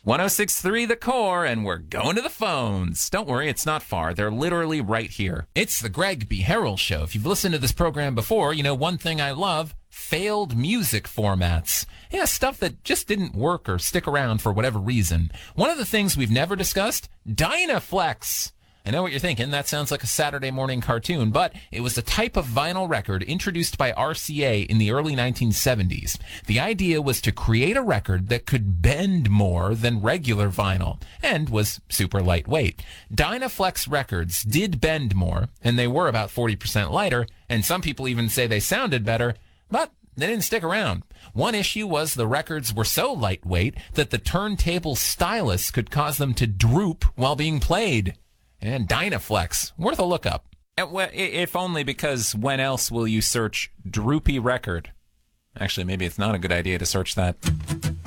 106.3 The Core, and we're going to the phones. Don't worry, it's not far. They're literally right here. It's the Greg B. Harrell Show. If you've listened to this program before, you know one thing I love: failed music formats. Yeah, stuff that just didn't work or stick around for whatever reason. One of the things we've never discussed: Dynaflex. I know what you're thinking. That sounds like a Saturday morning cartoon, but it was a type of vinyl record introduced by RCA in the early 1970s. The idea was to create a record that could bend more than regular vinyl and was super lightweight. Dynaflex records did bend more, and they were about 40% lighter, and some people even say they sounded better, but they didn't stick around. One issue was the records were so lightweight that the turntable stylus could cause them to droop while being played. And Dynaflex, worth a look up. If only because when else will you search droopy record? Actually, maybe it's not a good idea to search that.